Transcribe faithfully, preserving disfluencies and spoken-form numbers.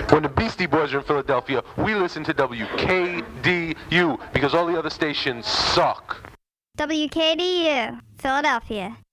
When the Beastie Boys are in Philadelphia, we listen to W K D U because all the other stations suck. W K D U, Philadelphia.